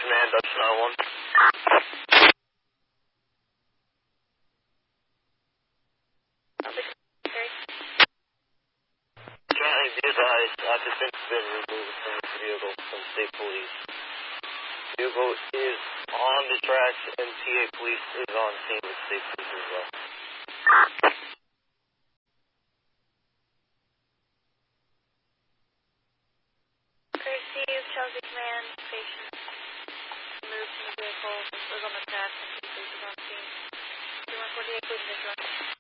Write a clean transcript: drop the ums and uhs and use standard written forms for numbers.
Command, Dutch 901. Currently be advised, occupants have been removed from the vehicle from state police. Vehicle is on the tracks and PA police is on scene with state police as well. Receive Chelsea Command, patient moved from the vehicle, was on the tracks and police is on scene. 2148, please,